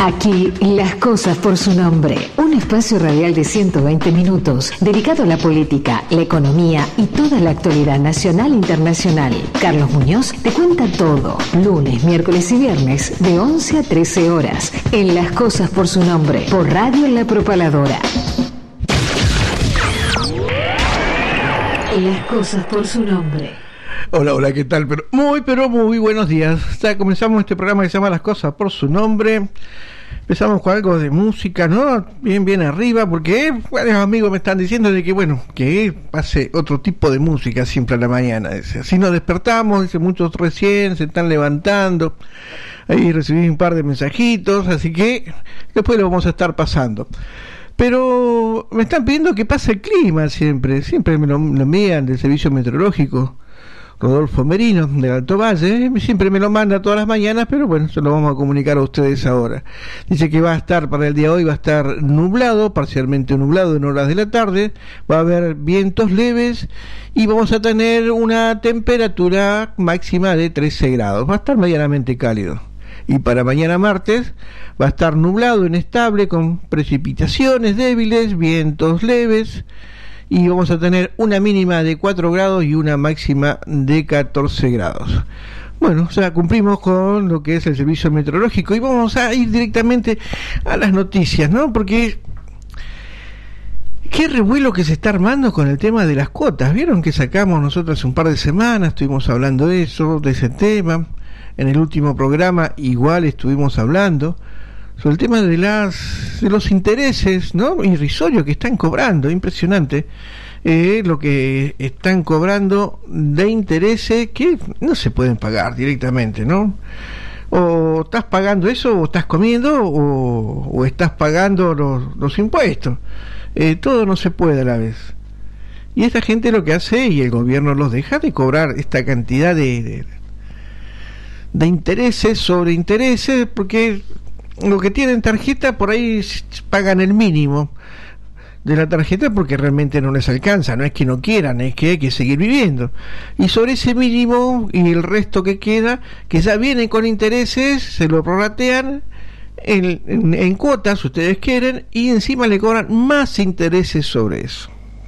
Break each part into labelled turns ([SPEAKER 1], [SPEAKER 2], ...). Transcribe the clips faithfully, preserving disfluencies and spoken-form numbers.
[SPEAKER 1] Aquí, las cosas por su nombre. Un espacio radial de ciento veinte minutos dedicado a la política, la economía y toda la actualidad nacional e internacional. Carlos Muñoz te cuenta todo. Lunes, miércoles y viernes de once a trece horas. En Las cosas por su nombre. Por Radio La Propaladora. Las cosas por su nombre.
[SPEAKER 2] Hola, hola, ¿qué tal? Pero muy, pero muy buenos días. Ya comenzamos este programa que se llama Las cosas por su nombre. Empezamos con algo de música, ¿no? Bien, bien arriba, porque varios amigos me están diciendo de que, bueno, que pase otro tipo de música siempre a la mañana. Dice, así nos despertamos, dice, muchos recién se están levantando. Ahí recibí un par de mensajitos, así que después lo vamos a estar pasando. Pero me están pidiendo que pase el clima siempre, siempre me lo, lo envían del servicio meteorológico. Rodolfo Merino, del Alto Valle, siempre me lo manda todas las mañanas, pero bueno, se lo vamos a comunicar a ustedes ahora. Dice que va a estar, para el día de hoy, va a estar nublado, parcialmente nublado en horas de la tarde, va a haber vientos leves y vamos a tener una temperatura máxima de trece grados, va a estar medianamente cálido. Y para mañana martes va a estar nublado, inestable, con precipitaciones débiles, vientos leves, y vamos a tener una mínima de cuatro grados y una máxima de catorce grados. Bueno, o sea, cumplimos con lo que es el servicio meteorológico y vamos a ir directamente a las noticias, ¿no? Porque qué revuelo que se está armando con el tema de las cuotas. ¿Vieron que sacamos nosotros hace un par de semanas? Estuvimos hablando de eso, de ese tema. En el último programa igual estuvimos hablando sobre el tema de las de los intereses, ¿no? Irrisorios que están cobrando, impresionante, eh, lo que están cobrando de intereses que no se pueden pagar directamente, ¿no? O estás pagando eso, o estás comiendo, o, o estás pagando los, los impuestos. Eh, todo no se puede a la vez. Y esta gente lo que hace, y el gobierno los deja de cobrar esta cantidad de, de, de intereses sobre intereses, porque lo que tienen tarjeta por ahí pagan el mínimo de la tarjeta porque realmente no les alcanza, no es que no quieran, es que hay que seguir viviendo, y sobre ese mínimo y el resto que queda, que ya viene con intereses, se lo prorratean en, en, en cuotas, si ustedes quieren, y encima le cobran más intereses sobre eso.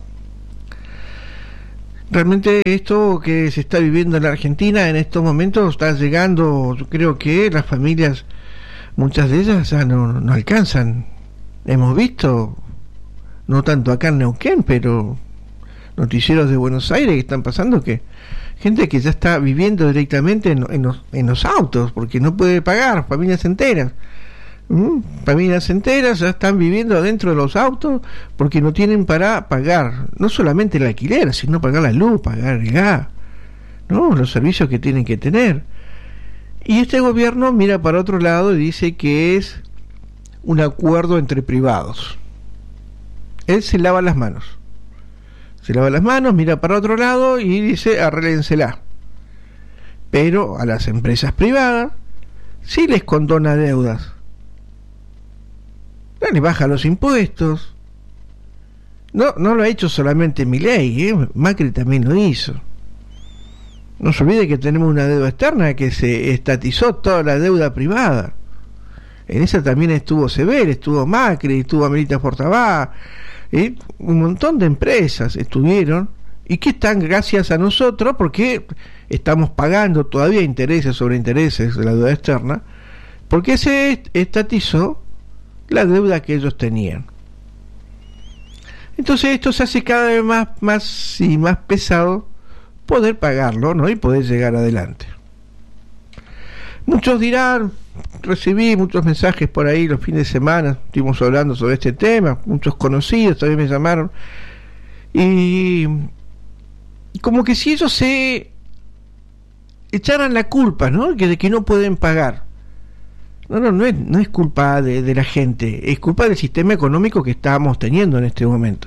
[SPEAKER 2] Realmente esto que se está viviendo en la Argentina en estos momentos está llegando, yo creo que las familias, muchas de ellas ya no, no alcanzan. Hemos visto, no tanto acá en Neuquén, pero noticieros de Buenos Aires que están pasando, que gente que ya está viviendo directamente en, en, los, en los autos, porque no puede pagar, familias enteras. ¿Mm? Familias enteras ya están viviendo dentro de los autos porque no tienen para pagar, no solamente el alquiler, sino pagar la luz, pagar el gas, ¿no? Los servicios que tienen que tener. Y este gobierno mira para otro lado y dice que es un acuerdo entre privados. Él se lava las manos. Se lava las manos, mira para otro lado y dice, arréglensela. Pero a las empresas privadas sí les condona deudas. No les baja los impuestos. No, no lo ha hecho solamente Milei, ¿eh? Macri también lo hizo. No se olvide que tenemos una deuda externa, que se estatizó toda la deuda privada. En esa también estuvo Sever, estuvo Macri, estuvo Amelita Fortabá, ¿eh? Un montón de empresas estuvieron, y que están gracias a nosotros, porque estamos pagando todavía intereses sobre intereses de la deuda externa, porque se estatizó la deuda que ellos tenían. Entonces esto se hace cada vez más, más y más pesado poder pagarlo, ¿no? Y poder llegar adelante. Muchos dirán, recibí muchos mensajes por ahí los fines de semana, estuvimos hablando sobre este tema, muchos conocidos también me llamaron, y como que si ellos se echaran la culpa, ¿no? Que de que no pueden pagar. No, no, no es, no es culpa de, de la gente, es culpa del sistema económico que estamos teniendo en este momento.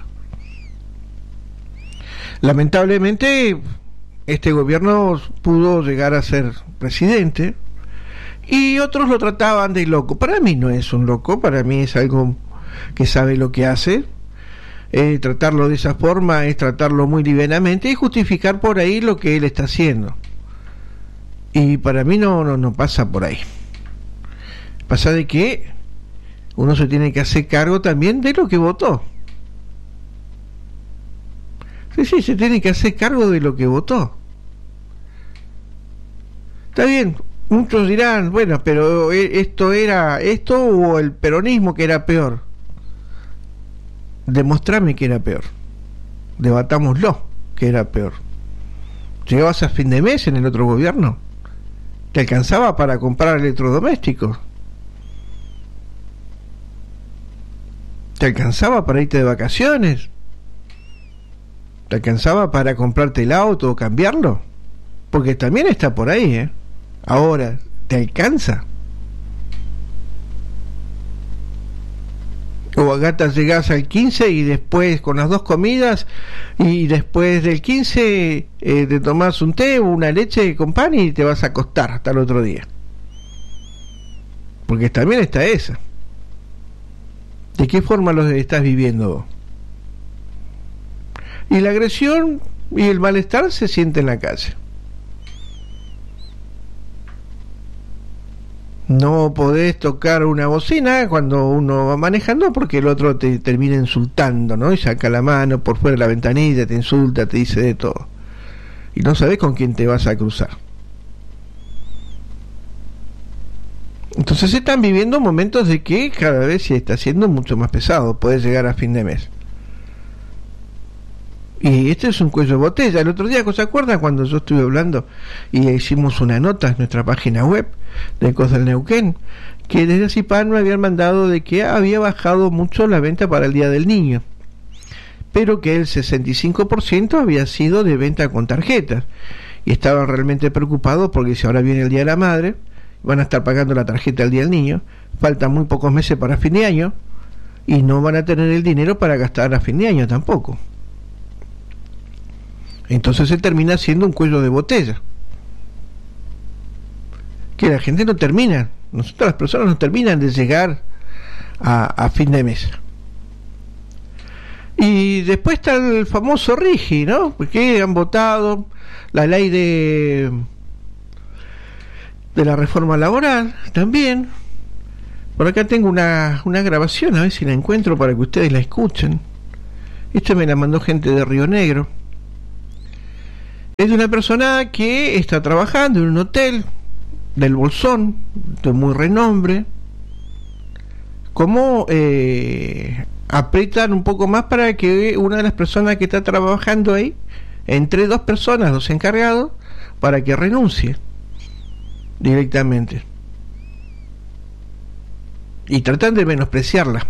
[SPEAKER 2] Lamentablemente, este gobierno pudo llegar a ser presidente y otros lo trataban de loco. Para mí no es un loco, para mí es algo que sabe lo que hace. Eh, tratarlo de esa forma es tratarlo muy livianamente y justificar por ahí lo que él está haciendo. Y para mí no, no, no pasa por ahí. Pasa de que uno se tiene que hacer cargo también de lo que votó. Sí, sí, se tiene que hacer cargo de lo que votó. Está bien, muchos dirán, bueno, pero esto era esto o el peronismo que era peor. Demostrame que era peor. Debatámoslo, que era peor. ¿Llegabas a fin de mes en el otro gobierno? ¿Te alcanzaba para comprar electrodomésticos? ¿Te alcanzaba para irte de vacaciones? ¿Te alcanzaba para comprarte el auto o cambiarlo? Porque también está por ahí, ¿eh? Ahora, ¿te alcanza? O acá te llegás al quince y después con las dos comidas y después del quince eh, te tomás un té o una leche con pan y te vas a acostar hasta el otro día. Porque también está esa. ¿De qué forma lo estás viviendo vos? Y la agresión y el malestar se siente en la calle. No podés tocar una bocina cuando uno va manejando porque el otro te termina insultando, ¿no? Y saca la mano por fuera de la ventanilla, te insulta, te dice de todo. Y no sabés con quién te vas a cruzar. Entonces se están viviendo momentos de que cada vez se está siendo mucho más pesado. Podés llegar a fin de mes. Y este es un cuello de botella. El otro día, ¿se acuerdan cuando yo estuve hablando y hicimos una nota en nuestra página web de Ecos del Neuquén, que desde CIPAN me habían mandado de que había bajado mucho la venta para el Día del Niño, pero que el sesenta y cinco por ciento había sido de venta con tarjetas, y estaban realmente preocupados porque si ahora viene el Día de la Madre, van a estar pagando la tarjeta del Día del Niño, faltan muy pocos meses para fin de año, y no van a tener el dinero para gastar a fin de año tampoco. Entonces se termina siendo un cuello de botella, que la gente no termina, nosotros las personas no terminan de llegar a, a fin de mes. Y después está el famoso RIGI, ¿no? Porque han votado la ley de de la reforma laboral también. Por acá tengo una, una grabación, a ver si la encuentro para que ustedes la escuchen. Esta me la mandó gente de Río Negro. Es de una persona que está trabajando en un hotel del Bolsón, de muy renombre. Cómo eh, aprietan un poco más para que una de las personas que está trabajando ahí, entre dos personas, los encargados, para que renuncie directamente. Y tratan de menospreciarla.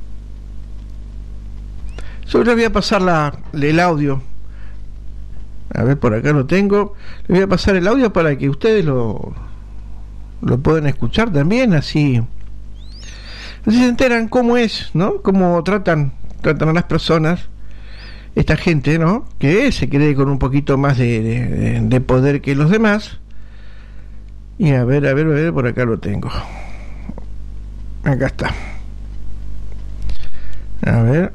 [SPEAKER 2] Yo les voy a pasar la, el audio. A ver, por acá lo tengo. Les voy a pasar el audio para que ustedes lo lo puedan escuchar también, así así se enteran cómo es, ¿no? Cómo tratan tratan a las personas, esta gente, ¿no? Que se cree con un poquito más de, de, de poder que los demás. Y a ver, a ver, a ver, por acá lo tengo. Acá está. A ver.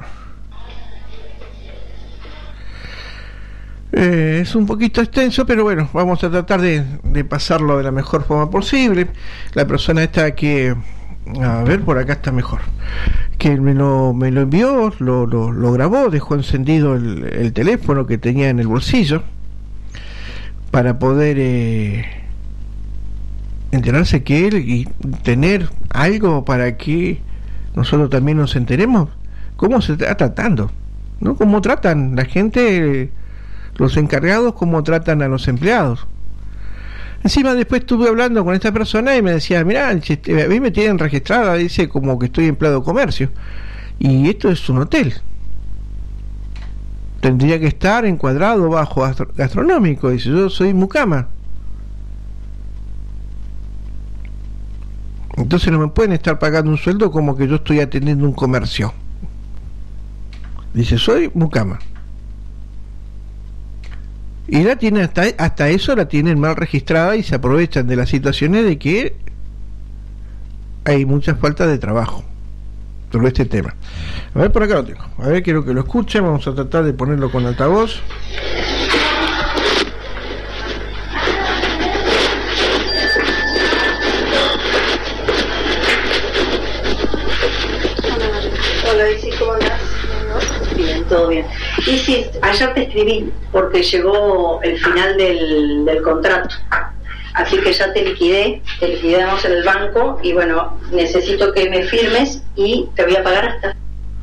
[SPEAKER 2] Eh, es un poquito extenso, pero bueno, vamos a tratar de, de pasarlo de la mejor forma posible. La persona esta que, a ver, por acá está mejor, que me lo, me lo envió, lo, lo, lo grabó, dejó encendido el, el teléfono que tenía en el bolsillo para poder eh, enterarse que él y tener algo para que nosotros también nos enteremos cómo se está tratando, ¿no? Cómo tratan la gente, los encargados, cómo tratan a los empleados. Encima después estuve hablando con esta persona y me decía, mirá, a mí me tienen registrada, dice como que estoy empleado de comercio, y esto es un hotel, tendría que estar encuadrado bajo gastronómico, dice, yo soy mucama, entonces no me pueden estar pagando un sueldo como que yo estoy atendiendo un comercio. Dice, soy mucama. Y la tienen hasta, hasta eso la tienen mal registrada y se aprovechan de las situaciones de que hay mucha falta de trabajo sobre este tema. A ver, por acá lo tengo. A ver, quiero que lo escuchen. Vamos a tratar de ponerlo con altavoz.
[SPEAKER 3] todo bien. Y sí, ayer te escribí porque llegó el final del, del contrato. Así que ya te liquidé, te liquidamos en el banco y bueno, necesito que me firmes y te voy a pagar hasta...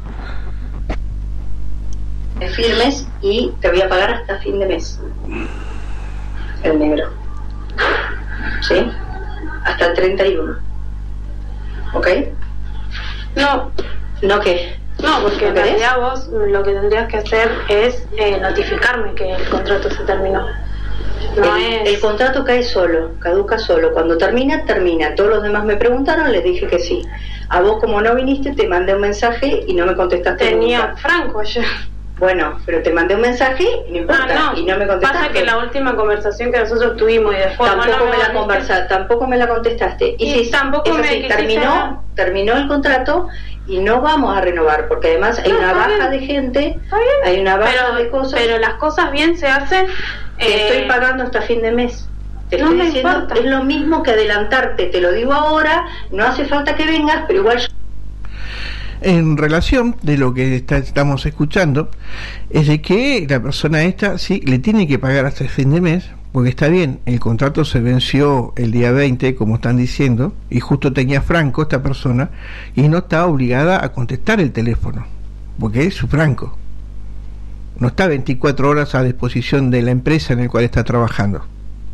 [SPEAKER 3] Me firmes y te voy a pagar hasta fin de mes. El negro. ¿Sí? Hasta el treinta y uno. ¿Ok?
[SPEAKER 4] No.
[SPEAKER 3] ¿No qué?
[SPEAKER 4] No, porque en realidad vos lo que tendrías que hacer es eh, notificarme que el contrato se terminó. No
[SPEAKER 3] el,
[SPEAKER 4] es...
[SPEAKER 3] el contrato cae solo, caduca solo. Cuando termina, termina. Todos los demás me preguntaron, les dije que sí. A vos, como no viniste, te mandé un mensaje y no me contestaste.
[SPEAKER 4] Tenía
[SPEAKER 3] nunca.
[SPEAKER 4] Franco ayer.
[SPEAKER 3] Bueno, pero te mandé un mensaje y no importa,
[SPEAKER 4] ah, no.
[SPEAKER 3] y no me contestaste.
[SPEAKER 4] Pasa que la última conversación que nosotros tuvimos y después
[SPEAKER 3] tampoco
[SPEAKER 4] no
[SPEAKER 3] me,
[SPEAKER 4] me
[SPEAKER 3] la conversa, tampoco me la contestaste. Y, y si
[SPEAKER 4] tampoco me
[SPEAKER 3] así, terminó, terminó el contrato y no vamos a renovar, porque además hay no, una baja bien. de gente, hay una baja
[SPEAKER 4] pero,
[SPEAKER 3] de cosas.
[SPEAKER 4] Pero las cosas bien se hacen.
[SPEAKER 3] Te eh, estoy pagando hasta fin de mes. Te
[SPEAKER 4] no
[SPEAKER 3] estoy
[SPEAKER 4] me
[SPEAKER 3] diciendo,
[SPEAKER 4] importa.
[SPEAKER 3] Es lo mismo que adelantarte, te lo digo ahora, no hace falta que vengas, pero igual...
[SPEAKER 2] En relación de lo que está, estamos escuchando, es de que la persona esta sí le tiene que pagar hasta el fin de mes, porque está bien, el contrato se venció el día veinte, como están diciendo, y justo tenía Franco esta persona, y no está obligada a contestar el teléfono, porque es su Franco. No está veinticuatro horas a disposición de la empresa en la cual está trabajando.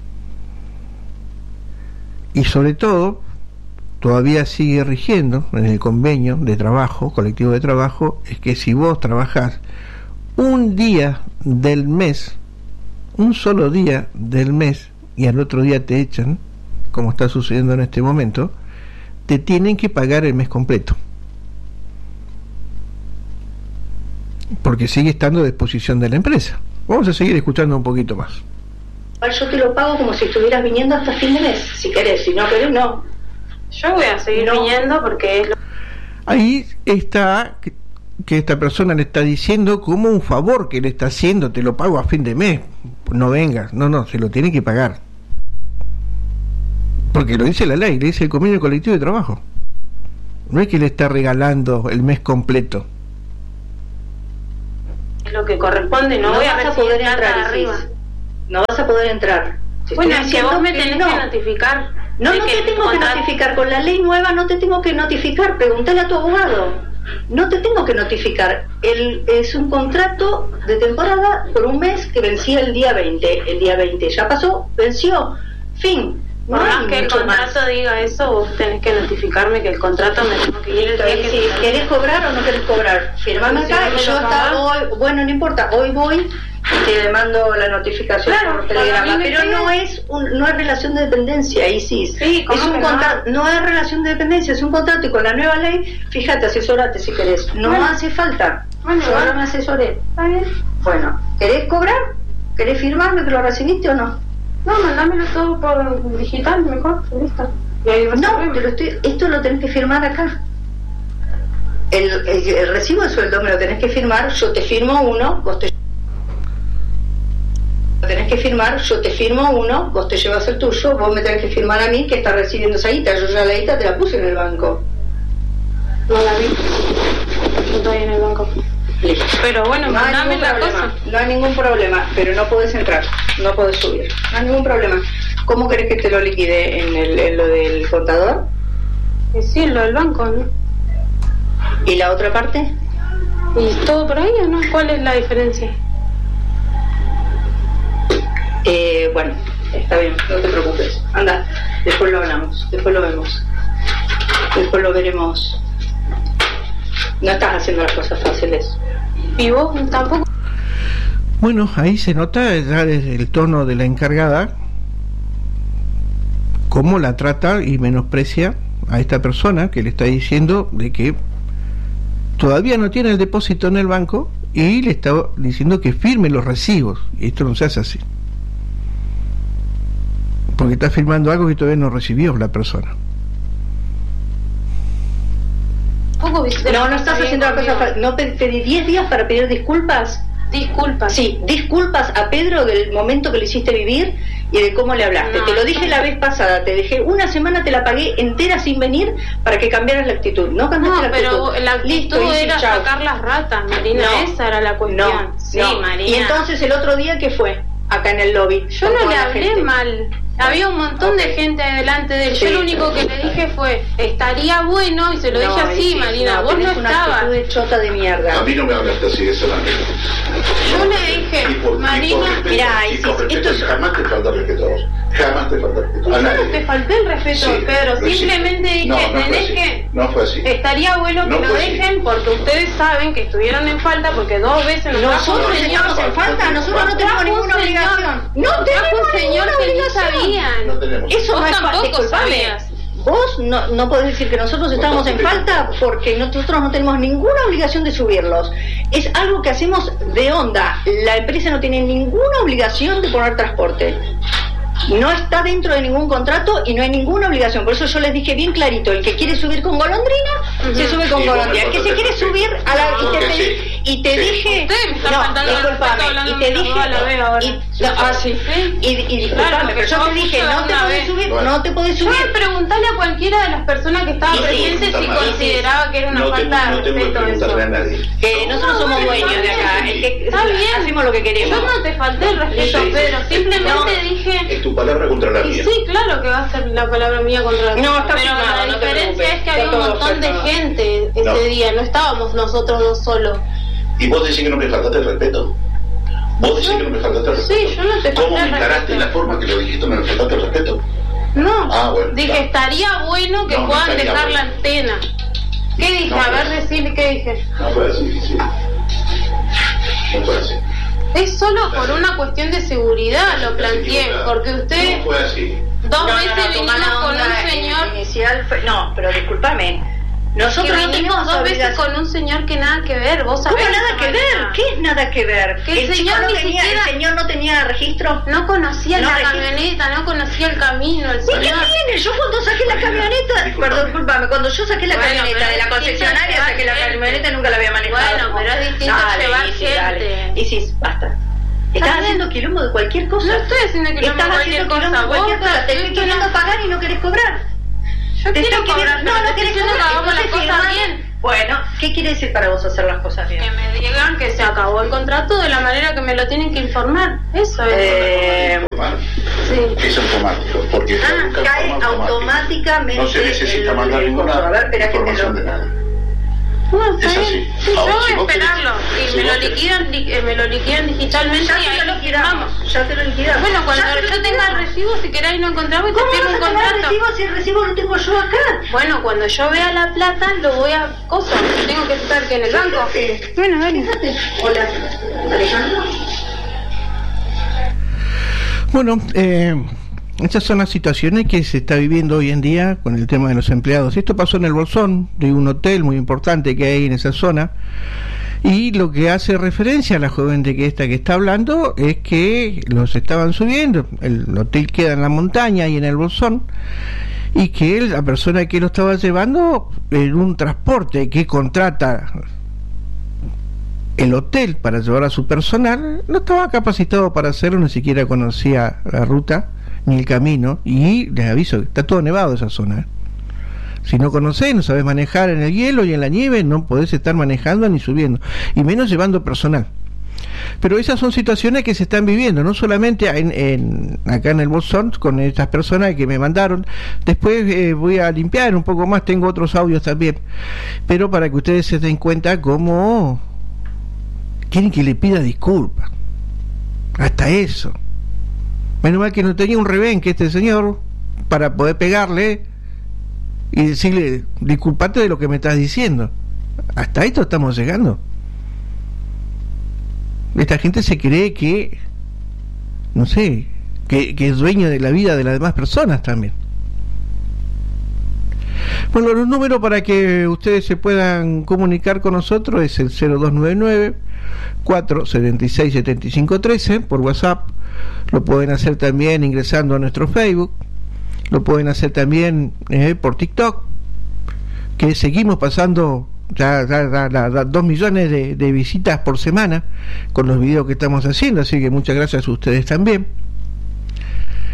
[SPEAKER 2] Y sobre todo, todavía sigue rigiendo en el convenio de trabajo, colectivo de trabajo, es que si vos trabajás un día del mes, un solo día del mes, y al otro día te echan, como está sucediendo en este momento, te tienen que pagar el mes completo. Porque sigue estando a disposición de la empresa. Vamos a seguir escuchando un poquito más.
[SPEAKER 3] Yo te lo pago como si estuvieras viniendo hasta fin de mes, si querés, si no querés, no.
[SPEAKER 4] Yo voy a seguir no. viniendo porque es lo...
[SPEAKER 2] Ahí está que, que esta persona le está diciendo como un favor que le está haciendo, te lo pago a fin de mes, no vengas, no, no, se lo tiene que pagar. Porque lo dice la ley, le dice el convenio colectivo de trabajo. No es que le está regalando el mes completo.
[SPEAKER 4] Es lo que corresponde, no,
[SPEAKER 3] no
[SPEAKER 4] voy
[SPEAKER 3] vas
[SPEAKER 4] a,
[SPEAKER 3] a poder entrar
[SPEAKER 4] arriba.
[SPEAKER 3] No vas a poder entrar.
[SPEAKER 4] Si bueno, es que vos me tenés que, no. que notificar.
[SPEAKER 3] No, no te tengo que notificar, con la ley nueva no te tengo que notificar, pregúntale a tu abogado. No te tengo que notificar. El, es un contrato de temporada por un mes que vencía el día veinte. El día veinte ya pasó, venció, fin.
[SPEAKER 4] No por más que el contrato más. diga eso, vos tenés que notificarme que el contrato me tengo que ir el día que...
[SPEAKER 3] Si querés cobrar o no querés cobrar, firmame acá y yo hasta hoy, bueno, no importa, hoy voy y te mando la notificación
[SPEAKER 4] claro,
[SPEAKER 3] por telegrama, pero quede. no es un, no es relación de dependencia, Isis.
[SPEAKER 4] Sí,
[SPEAKER 3] es un contrato, no? no es relación de dependencia, es un contrato y con la nueva ley, fíjate, asesorate si querés. No bueno. hace falta.
[SPEAKER 4] Bueno,
[SPEAKER 3] yo ahora me asesoré.
[SPEAKER 4] ¿Está bien?
[SPEAKER 3] Bueno, ¿querés cobrar? ¿Querés firmarme que lo recibiste o no?
[SPEAKER 4] No, mandámelo todo por digital, mejor, listo. Y ahí
[SPEAKER 3] no, te lo estoy, esto lo tenés que firmar acá. El, el, el recibo de sueldo me lo tenés que firmar, yo te firmo uno, vos te... Lo tenés que firmar, yo te firmo uno, vos te llevas el tuyo, vos me tenés que firmar a mí que estás recibiendo esa guita, yo ya la guita te la puse en el banco.
[SPEAKER 4] No la vi, no estoy en el banco.
[SPEAKER 3] Listo.
[SPEAKER 4] Pero bueno,
[SPEAKER 3] no
[SPEAKER 4] mandame la
[SPEAKER 3] problema,
[SPEAKER 4] cosa.
[SPEAKER 3] No hay ningún problema, pero no podés entrar, no podés subir, no hay ningún problema. ¿Cómo querés que te lo liquide? ¿En, el, en lo del contador?
[SPEAKER 4] Eh, sí, en lo del banco, ¿no?
[SPEAKER 3] ¿Y la otra parte?
[SPEAKER 4] ¿Y todo por ahí o no? ¿Cuál es la diferencia?
[SPEAKER 3] Eh, bueno, está bien, no te preocupes. Anda, después lo hablamos, después lo vemos. Después lo veremos. No estás haciendo las cosas fáciles.
[SPEAKER 4] ¿Y vos tampoco?
[SPEAKER 2] Bueno, ahí se nota ya desde el tono de la encargada cómo la trata y menosprecia a esta persona que le está diciendo de que todavía no tiene el depósito en el banco y le está diciendo que firme los recibos. Y esto no se hace así, porque está firmando algo que todavía no recibió la persona.
[SPEAKER 3] No, no estás haciendo la cosa. ¿No pedí diez días para pedir disculpas?
[SPEAKER 4] Disculpas.
[SPEAKER 3] Sí, disculpas a Pedro del momento que le hiciste vivir y de cómo le hablaste.
[SPEAKER 4] No,
[SPEAKER 3] te lo dije la vez pasada, te dejé una semana, te la pagué entera sin venir para que cambiaras la actitud. No cambiaste
[SPEAKER 4] No,
[SPEAKER 3] la actitud.
[SPEAKER 4] pero la actitud
[SPEAKER 3] Listo,
[SPEAKER 4] era
[SPEAKER 3] chau.
[SPEAKER 4] sacar las ratas, Marina,
[SPEAKER 3] No,
[SPEAKER 4] esa era la cuestión.
[SPEAKER 3] No,
[SPEAKER 4] sí,
[SPEAKER 3] no.
[SPEAKER 4] Marina.
[SPEAKER 3] Y entonces el otro día, ¿qué fue? Acá en el lobby.
[SPEAKER 4] Yo
[SPEAKER 3] con
[SPEAKER 4] no
[SPEAKER 3] toda
[SPEAKER 4] le
[SPEAKER 3] la
[SPEAKER 4] hablé
[SPEAKER 3] gente.
[SPEAKER 4] mal. Había un montón
[SPEAKER 3] Ok.
[SPEAKER 4] de gente delante de él.
[SPEAKER 3] Sí.
[SPEAKER 4] Yo lo único que le dije fue, estaría bueno, y se lo
[SPEAKER 3] No,
[SPEAKER 4] dije así,
[SPEAKER 3] sí,
[SPEAKER 4] Marina, vos
[SPEAKER 3] tenés
[SPEAKER 4] no
[SPEAKER 3] una
[SPEAKER 4] estabas.
[SPEAKER 3] actitud de chota de mierda.
[SPEAKER 5] A mí no me hablaste así, eso no.
[SPEAKER 4] Yo le dije, Marina,
[SPEAKER 3] mirá,
[SPEAKER 5] y
[SPEAKER 3] Isis,
[SPEAKER 5] con respeto,
[SPEAKER 3] esto es-
[SPEAKER 5] jamás te falta respeto a vos. Jamás te falta respeto. A
[SPEAKER 4] yo no
[SPEAKER 5] nadie.
[SPEAKER 4] te falté el respeto,
[SPEAKER 5] Sí,
[SPEAKER 4] Pedro,
[SPEAKER 5] lo
[SPEAKER 4] simplemente
[SPEAKER 5] hiciste.
[SPEAKER 4] dije,
[SPEAKER 5] No, no fue
[SPEAKER 4] tenés
[SPEAKER 5] así.
[SPEAKER 4] que...
[SPEAKER 5] No fue así.
[SPEAKER 4] Estaría bueno que
[SPEAKER 5] No
[SPEAKER 4] lo
[SPEAKER 5] fue así.
[SPEAKER 4] dejen porque ustedes saben que estuvieron en falta porque dos veces nos trajo
[SPEAKER 3] Nosotros
[SPEAKER 4] un señor.
[SPEAKER 3] estamos en falta, nosotros no
[SPEAKER 4] Nos
[SPEAKER 3] tenemos
[SPEAKER 4] trajo
[SPEAKER 3] ninguna
[SPEAKER 4] un señor-
[SPEAKER 3] obligación. No
[SPEAKER 4] nos trajo
[SPEAKER 3] tenemos
[SPEAKER 4] un señor
[SPEAKER 3] ninguna
[SPEAKER 4] que ni
[SPEAKER 3] obligación.
[SPEAKER 4] sabían.
[SPEAKER 5] No tenemos.
[SPEAKER 3] Eso
[SPEAKER 4] Vos
[SPEAKER 3] no es falta,
[SPEAKER 4] tampoco
[SPEAKER 3] disculpame.
[SPEAKER 4] sabías.
[SPEAKER 3] Vos no, no podés decir que nosotros estamos en falta porque nosotros no tenemos ninguna obligación de subirlos. Es algo que hacemos de onda. La empresa no tiene ninguna obligación de poner transporte. No está dentro de ningún contrato y no hay ninguna obligación. Por eso yo les dije bien clarito, el que quiere subir con golondrina,
[SPEAKER 4] Ujú.
[SPEAKER 3] se sube con
[SPEAKER 5] Y vos me
[SPEAKER 3] golondrina. El que se quiere
[SPEAKER 5] faltaste
[SPEAKER 3] subir a la...
[SPEAKER 5] No,
[SPEAKER 3] y te,
[SPEAKER 5] que
[SPEAKER 3] pedí-
[SPEAKER 5] sí.
[SPEAKER 3] y te
[SPEAKER 5] Sí.
[SPEAKER 3] dije...
[SPEAKER 4] Ustedes me están
[SPEAKER 3] no,
[SPEAKER 4] faltando el
[SPEAKER 3] disculpame,
[SPEAKER 4] respeto hablando
[SPEAKER 3] y te
[SPEAKER 4] de
[SPEAKER 3] dije...
[SPEAKER 4] a la vez ahora.
[SPEAKER 3] y- no, ah, sí.
[SPEAKER 4] ¿Sí?
[SPEAKER 3] Y, y disculpame,
[SPEAKER 4] Claro,
[SPEAKER 3] pero yo
[SPEAKER 4] yo
[SPEAKER 3] te dije,
[SPEAKER 4] puse
[SPEAKER 3] no te
[SPEAKER 4] una
[SPEAKER 3] podés
[SPEAKER 4] vez.
[SPEAKER 3] subir,
[SPEAKER 5] Bueno.
[SPEAKER 3] no te podés
[SPEAKER 4] Yo
[SPEAKER 3] subir.
[SPEAKER 4] me preguntarle a cualquiera de las personas que estaban
[SPEAKER 3] Y sí,
[SPEAKER 4] presentes
[SPEAKER 5] está
[SPEAKER 4] si
[SPEAKER 5] mal.
[SPEAKER 4] consideraba que era una
[SPEAKER 5] No tengo,
[SPEAKER 4] falta
[SPEAKER 5] no
[SPEAKER 4] de
[SPEAKER 5] tengo que
[SPEAKER 4] respeto eso.
[SPEAKER 5] preguntarle a nadie.
[SPEAKER 3] Que nosotros
[SPEAKER 4] No,
[SPEAKER 3] somos
[SPEAKER 4] bueno,
[SPEAKER 3] dueños
[SPEAKER 4] está
[SPEAKER 3] de acá,
[SPEAKER 4] bien.
[SPEAKER 3] el que
[SPEAKER 4] Está bien.
[SPEAKER 3] hacemos lo que queremos.
[SPEAKER 4] Yo no te falté el respeto,
[SPEAKER 5] Sí.
[SPEAKER 4] Pedro, simplemente
[SPEAKER 3] No.
[SPEAKER 4] dije...
[SPEAKER 5] Es tu palabra contra la
[SPEAKER 4] Y
[SPEAKER 5] mía.
[SPEAKER 4] sí, claro que va a ser la palabra mía contra la
[SPEAKER 3] No,
[SPEAKER 4] tuya,
[SPEAKER 3] está
[SPEAKER 4] pero
[SPEAKER 3] firmado,
[SPEAKER 4] la
[SPEAKER 3] no te
[SPEAKER 4] diferencia
[SPEAKER 3] preocupes.
[SPEAKER 4] es que
[SPEAKER 3] Está
[SPEAKER 4] había un
[SPEAKER 3] todo
[SPEAKER 4] montón de
[SPEAKER 3] firmado.
[SPEAKER 4] gente ese
[SPEAKER 5] No.
[SPEAKER 4] día, no estábamos nosotros dos solos.
[SPEAKER 5] Y vos decís que no me faltaste el respeto. Vos decís que no me faltaste el
[SPEAKER 4] Sí,
[SPEAKER 5] respeto.
[SPEAKER 4] yo no te
[SPEAKER 5] ¿Cómo
[SPEAKER 4] falté
[SPEAKER 5] me
[SPEAKER 4] el
[SPEAKER 5] encaraste
[SPEAKER 4] respeto.
[SPEAKER 5] en la forma que lo dijiste? ¿Me faltaste el respeto?
[SPEAKER 4] No,
[SPEAKER 5] Ah, bueno,
[SPEAKER 4] dije,
[SPEAKER 5] está.
[SPEAKER 4] estaría bueno que
[SPEAKER 5] No, no
[SPEAKER 4] puedan
[SPEAKER 5] estaría
[SPEAKER 4] dejar la
[SPEAKER 5] bueno.
[SPEAKER 4] antena. ¿Qué dije?
[SPEAKER 5] No,
[SPEAKER 4] a ver,
[SPEAKER 5] no.
[SPEAKER 4] decirle qué dije.
[SPEAKER 5] No fue así, sí. No fue así.
[SPEAKER 4] Es solo por una cuestión de seguridad lo planteé, porque usted
[SPEAKER 5] No fue así.
[SPEAKER 4] dos
[SPEAKER 3] No, no,
[SPEAKER 4] veces
[SPEAKER 3] no, tu
[SPEAKER 4] vinimos
[SPEAKER 3] mala
[SPEAKER 4] con
[SPEAKER 3] onda
[SPEAKER 4] un señor...
[SPEAKER 3] inicial fue- no, pero discúlpame.
[SPEAKER 4] Que
[SPEAKER 3] Nosotros no
[SPEAKER 4] vinimos
[SPEAKER 3] tenemos
[SPEAKER 4] dos veces
[SPEAKER 3] obligación.
[SPEAKER 4] con un señor que nada que ver, vos
[SPEAKER 3] ¿Cómo
[SPEAKER 4] sabés.
[SPEAKER 3] nada que
[SPEAKER 4] Marina.
[SPEAKER 3] ver? ¿Qué es nada que ver?
[SPEAKER 4] Que el
[SPEAKER 3] chico
[SPEAKER 4] señor
[SPEAKER 3] no
[SPEAKER 4] ni
[SPEAKER 3] tenía,
[SPEAKER 4] siquiera-
[SPEAKER 3] el señor no tenía registro.
[SPEAKER 4] No conocía
[SPEAKER 3] No
[SPEAKER 4] la
[SPEAKER 3] registra-
[SPEAKER 4] camioneta, no conocía el camino, el
[SPEAKER 3] ¿Y qué
[SPEAKER 4] señor.
[SPEAKER 3] tiene? Yo cuando saqué la
[SPEAKER 5] Marina,
[SPEAKER 3] camioneta,
[SPEAKER 5] discúlpame.
[SPEAKER 3] perdón, discúlpame, cuando yo saqué la
[SPEAKER 4] Bueno,
[SPEAKER 3] camioneta
[SPEAKER 4] pero
[SPEAKER 3] de la
[SPEAKER 4] es distinto
[SPEAKER 3] concesionaria,
[SPEAKER 4] llevar
[SPEAKER 3] saqué la
[SPEAKER 4] gente.
[SPEAKER 3] camioneta y nunca la había manejado.
[SPEAKER 4] Bueno, pero es distinto
[SPEAKER 3] Dale,
[SPEAKER 4] llevar
[SPEAKER 3] Isis,
[SPEAKER 4] gente.
[SPEAKER 3] dale. Isis, basta. Estás
[SPEAKER 4] bien.
[SPEAKER 3] haciendo quilombo de cualquier cosa.
[SPEAKER 4] No estoy haciendo quilombo de
[SPEAKER 3] Estás
[SPEAKER 4] cualquier
[SPEAKER 3] haciendo quilombo
[SPEAKER 4] cosa.
[SPEAKER 3] de cualquier
[SPEAKER 4] Vos
[SPEAKER 3] cosa. Te
[SPEAKER 4] estás-
[SPEAKER 3] estoy queriendo pagar y no querés cobrar.
[SPEAKER 4] Yo
[SPEAKER 3] Te
[SPEAKER 4] quiero
[SPEAKER 3] estoy
[SPEAKER 4] cobrar,
[SPEAKER 3] queriendo-
[SPEAKER 4] pero
[SPEAKER 3] no,
[SPEAKER 4] te
[SPEAKER 3] no
[SPEAKER 4] estoy
[SPEAKER 3] querés
[SPEAKER 4] diciendo que
[SPEAKER 3] cobrar.
[SPEAKER 4] hagamos las
[SPEAKER 3] Entonces,
[SPEAKER 4] cosas
[SPEAKER 3] firmá.
[SPEAKER 4] bien.
[SPEAKER 3] Bueno, ¿qué quiere decir para vos hacer las cosas bien?
[SPEAKER 4] Que me digan que se acabó el contrato de la manera que me lo tienen que informar. Eso es.
[SPEAKER 3] Eh,
[SPEAKER 4] Sí.
[SPEAKER 5] Es automático, porque
[SPEAKER 3] Ah,
[SPEAKER 5] caduca de
[SPEAKER 3] cae
[SPEAKER 5] forma automática.
[SPEAKER 3] automáticamente.
[SPEAKER 5] No se necesita
[SPEAKER 3] el-
[SPEAKER 5] mandar
[SPEAKER 3] el
[SPEAKER 5] ninguna
[SPEAKER 3] coso. A ver, espera que te
[SPEAKER 5] información
[SPEAKER 3] lo-
[SPEAKER 5] de nadie.
[SPEAKER 4] No,
[SPEAKER 5] Es
[SPEAKER 4] está
[SPEAKER 5] así.
[SPEAKER 4] bien. Sí,
[SPEAKER 5] Ahora,
[SPEAKER 4] yo
[SPEAKER 5] si
[SPEAKER 4] voy a
[SPEAKER 5] vos
[SPEAKER 4] esperarlo.
[SPEAKER 5] querés-
[SPEAKER 4] Y
[SPEAKER 5] si
[SPEAKER 4] me lo
[SPEAKER 5] vos querés-
[SPEAKER 4] liquidan, li- eh, me lo liquidan digitalmente
[SPEAKER 3] Ya
[SPEAKER 4] y
[SPEAKER 3] te
[SPEAKER 4] ahí
[SPEAKER 3] lo
[SPEAKER 4] lo
[SPEAKER 3] liquidamos.
[SPEAKER 4] firmamos.
[SPEAKER 3] Ya te lo liquidamos.
[SPEAKER 4] Bueno, cuando
[SPEAKER 3] Ya te lo
[SPEAKER 4] yo tenga el
[SPEAKER 3] liquidamos.
[SPEAKER 4] recibo, si queréis lo encontramos y te
[SPEAKER 3] ¿Cómo
[SPEAKER 4] firmo
[SPEAKER 3] vas
[SPEAKER 4] un
[SPEAKER 3] a tener el
[SPEAKER 4] contrato.
[SPEAKER 3] recibo si el recibo lo tengo yo acá?
[SPEAKER 4] Bueno, cuando yo vea la plata, lo voy a... Cosa, tengo que estar que en el banco.
[SPEAKER 3] Fíjate.
[SPEAKER 4] Bueno, dale.
[SPEAKER 3] Fíjate. Hola, Alejandro.
[SPEAKER 2] Bueno, eh, estas son las situaciones que se está viviendo hoy en día con el tema de los empleados. Esto pasó en el Bolsón, de un hotel muy importante que hay en esa zona, y lo que hace referencia a la joven de que esta que está hablando es que los estaban subiendo, el hotel queda en la montaña y en el Bolsón, y que él, la persona que lo estaba llevando en un transporte que contrata el hotel para llevar a su personal, no estaba capacitado para hacerlo, ni siquiera conocía la ruta ni el camino, y les aviso que está todo nevado esa zona. Si no conocés, no sabés manejar en el hielo y en la nieve, no podés estar manejando ni subiendo, y menos llevando personal. Pero esas son situaciones que se están viviendo, no solamente en, en acá en el Bolsón, con estas personas que me mandaron. Después eh, voy a limpiar un poco más, tengo otros audios también, pero para que ustedes se den cuenta cómo quieren que le pida disculpas, hasta eso. Menos mal que no tenía un revén que este señor para poder pegarle y decirle, disculpate de lo que me estás diciendo. Hasta esto estamos llegando. Esta gente se cree que, no sé, que, que es dueño de la vida de las demás personas también. Bueno, los números para que ustedes se puedan comunicar con nosotros es el cero dos nueve nueve, cuatro siete seis, siete cinco uno tres por WhatsApp. Lo pueden hacer también ingresando a nuestro Facebook. Lo pueden hacer también eh, por TikTok, que seguimos pasando ya, ya, ya, ya, ya dos millones de, de visitas por semana con los videos que estamos haciendo, así que muchas gracias a ustedes también.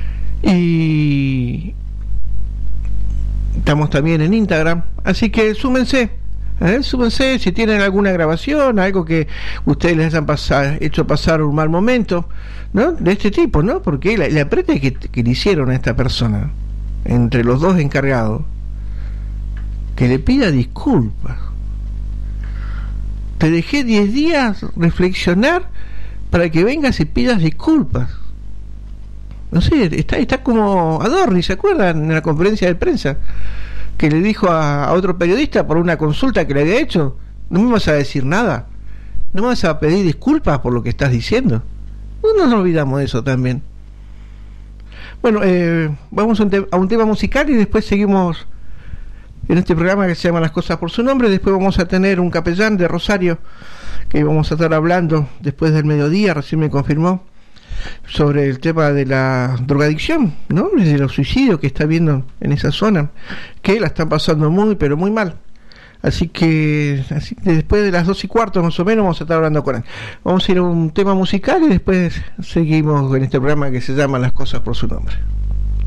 [SPEAKER 2] Y estamos también en Instagram, así que súmense, ¿eh? súmense si tienen alguna grabación, algo que ustedes les hayan pasado, hecho pasar un mal momento, ¿no? De este tipo, ¿no? Porque la, la apriete que, que le hicieron a esta persona, entre los dos encargados, que le pida disculpas. Te dejé diez días reflexionar para que vengas y pidas disculpas. No sé, está, está como Adorni, ¿se acuerdan? En la conferencia de prensa, que le dijo a, a otro periodista por una consulta que le había hecho: no me vas a decir nada, no me vas a pedir disculpas por lo que estás diciendo. No nos olvidamos de eso también. Bueno, eh, vamos a un, te- a un tema musical y después seguimos en este programa que se llama Las Cosas por su Nombre. Después vamos a tener un capellán de Rosario que vamos a estar hablando después del mediodía, recién me confirmó, sobre el tema de la drogadicción, ¿no? De los suicidios que está viendo en esa zona, que la están pasando muy, pero muy mal. Así que, así que después de las dos y cuarto más o menos vamos a estar hablando con él. Vamos a ir a un tema musical y después seguimos en este programa que se llama Las Cosas por su Nombre.